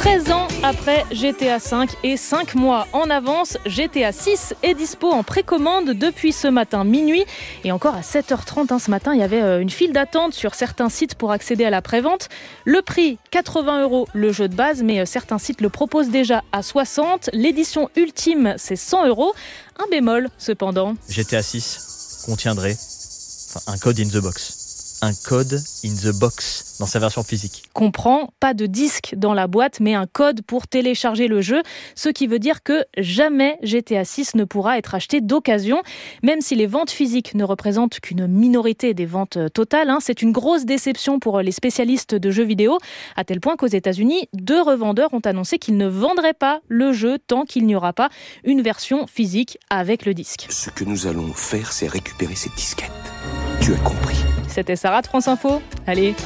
13 ans après GTA 5 et 5 mois en avance, GTA 6 est dispo en précommande depuis ce matin minuit. Et encore à 7h30 ce matin, il y avait une file d'attente sur certains sites pour accéder à la prévente. Le prix, 80 € le jeu de base, mais certains sites le proposent déjà à 60. L'édition ultime, c'est 100 €. Un bémol cependant. GTA 6 contiendrait un code in the box. Un code in the box dans sa version physique. Comprend, pas de disque dans la boîte, mais un code pour télécharger le jeu, ce qui veut dire que jamais GTA 6 ne pourra être acheté d'occasion, même si les ventes physiques ne représentent qu'une minorité des ventes totales. C'est une grosse déception pour les spécialistes de jeux vidéo, à tel point qu'aux États-Unis, 2 revendeurs ont annoncé qu'ils ne vendraient pas le jeu tant qu'il n'y aura pas une version physique avec le disque. Ce que nous allons faire, c'est récupérer cette disquette. Tu as compris. C'était Sarah de France Info. Allez,